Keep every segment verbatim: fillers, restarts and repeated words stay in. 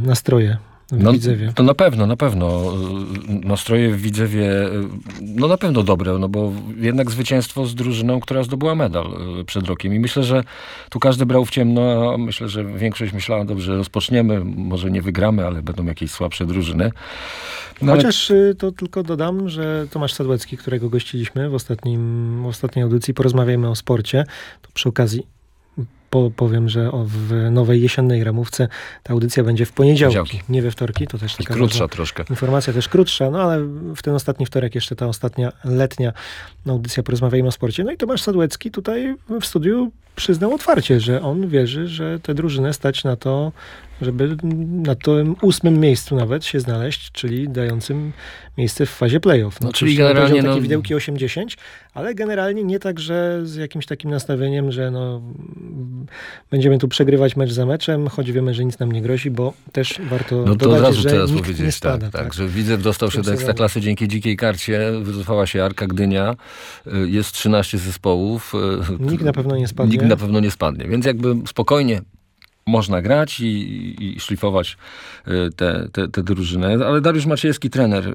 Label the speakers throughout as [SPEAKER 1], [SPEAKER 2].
[SPEAKER 1] nastroje w
[SPEAKER 2] No,
[SPEAKER 1] Widzewie?
[SPEAKER 2] to na pewno, na pewno. Nastroje w Widzewie, no na pewno dobre, no bo jednak zwycięstwo z drużyną, która zdobyła medal przed rokiem. I myślę, że tu każdy brał w ciemno, a myślę, że większość myślała, dobrze, rozpoczniemy, może nie wygramy, ale będą jakieś słabsze drużyny. No,
[SPEAKER 1] Chociaż ale... to tylko dodam, że Tomasz Sadłecki, którego gościliśmy w, ostatnim, w ostatniej audycji, porozmawiajmy o sporcie, to przy okazji Po, powiem, że o, w nowej jesiennej ramówce ta audycja będzie w poniedziałki,
[SPEAKER 2] Poniedziałki.
[SPEAKER 1] nie we wtorki. To też taka
[SPEAKER 2] krótsza troszkę.
[SPEAKER 1] Informacja też krótsza, no ale w ten ostatni wtorek jeszcze ta ostatnia letnia audycja Porozmawiajmy o sporcie. No i Tomasz Sadłecki tutaj w studiu przyznał otwarcie, że on wierzy, że tę drużynę stać na to, żeby na tym ósmym miejscu nawet się znaleźć, czyli dającym miejsce w fazie play-off. No,
[SPEAKER 2] no, czyli generalnie
[SPEAKER 1] takie
[SPEAKER 2] no...
[SPEAKER 1] widełki osiem dziesięć, ale generalnie nie tak, że z jakimś takim nastawieniem, że no, będziemy tu przegrywać mecz za meczem, choć wiemy, że nic nam nie grozi, bo też warto
[SPEAKER 2] no to
[SPEAKER 1] dodać,
[SPEAKER 2] od razu
[SPEAKER 1] że
[SPEAKER 2] teraz
[SPEAKER 1] nikt
[SPEAKER 2] powiedzieć,
[SPEAKER 1] nie spada.
[SPEAKER 2] tak, tak,
[SPEAKER 1] tak,
[SPEAKER 2] że Widzew dostał się do Ekstraklasy dzięki dzikiej karcie, wycofała się Arka Gdynia, jest trzynaście zespołów.
[SPEAKER 1] Nikt na pewno nie spadnie.
[SPEAKER 2] Nikt na pewno nie spadnie, więc jakby spokojnie można grać i, i szlifować te, te, te drużyny. Ale Dariusz Maciejewski, trener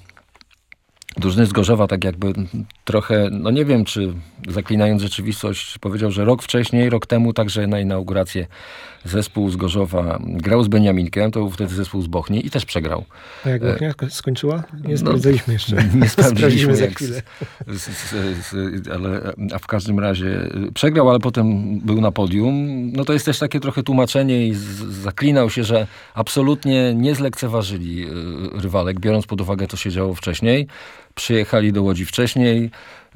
[SPEAKER 2] drużyny z Gorzowa, tak jakby trochę, no nie wiem, czy zaklinając rzeczywistość, powiedział, że rok wcześniej, rok temu, także na inaugurację zespół z Gorzowa grał z Beniaminkiem, to był wtedy zespół z Bochni i też przegrał.
[SPEAKER 1] A jak Bochnia skończyła? Nie sprawdzaliśmy no, jeszcze.
[SPEAKER 2] Nie sprawdziliśmy
[SPEAKER 1] za
[SPEAKER 2] jak
[SPEAKER 1] chwilę.
[SPEAKER 2] Z, z, z, ale, a w każdym razie przegrał, ale potem był na podium. No to jest też takie trochę tłumaczenie i z, zaklinał się, że absolutnie nie zlekceważyli rywalek, biorąc pod uwagę, co się działo wcześniej. Przyjechali do Łodzi wcześniej,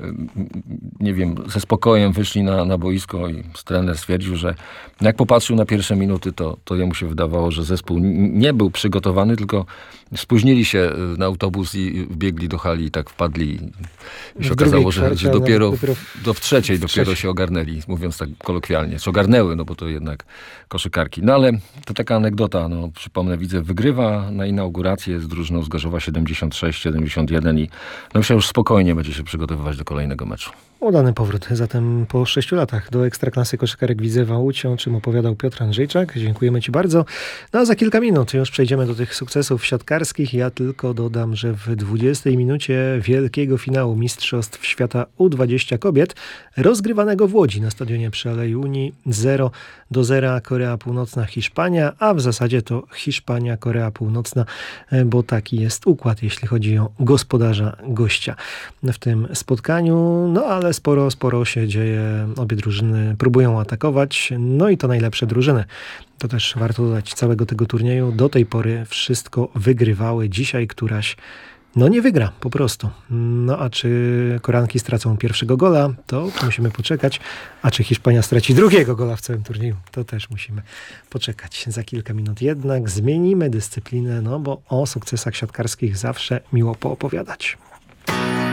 [SPEAKER 2] nie wiem, ze spokojem wyszli na, na boisko i trener stwierdził, że jak popatrzył na pierwsze minuty, to, to jemu się wydawało, że zespół nie był przygotowany, tylko spóźnili się na autobus i wbiegli do hali i tak wpadli. I się okazało, że, że dopiero, dopiero w, do w trzeciej w dopiero trzeciej. się ogarnęli, mówiąc tak kolokwialnie. Czy ogarnęły, no bo to jednak koszykarki. No ale to taka anegdota, no przypomnę, widzę, wygrywa na inaugurację z drużyną z Gorzowa siedemdziesiąt sześć siedemdziesiąt jeden i no myślę, już spokojnie będzie się przygotowywać do kolejnego meczu.
[SPEAKER 1] Udany powrót zatem po sześciu latach do Ekstraklasy koszykarek Widzewa Łódź, o czym opowiadał Piotr Andrzejczak. Dziękujemy Ci bardzo. No a za kilka minut już przejdziemy do tych sukcesów siatkarskich. Ja tylko dodam, że w dwudziestej minucie wielkiego finału Mistrzostw Świata U dwadzieścia kobiet, rozgrywanego w Łodzi na stadionie przy Alei Unii, zero do zera Korea Północna Hiszpania, a w zasadzie to Hiszpania Korea Północna, bo taki jest układ, jeśli chodzi o gospodarza gościa w tym spotkaniu. No ale sporo, sporo się dzieje. Obie drużyny próbują atakować. No i to najlepsze drużyny. To też warto dodać całego tego turnieju. Do tej pory wszystko wygrywały. Dzisiaj któraś no nie wygra, po prostu. No a czy Koreanki stracą pierwszego gola, to musimy poczekać. A czy Hiszpania straci drugiego gola w całym turnieju, to też musimy poczekać. Za kilka minut jednak zmienimy dyscyplinę, no bo o sukcesach siatkarskich zawsze miło poopowiadać.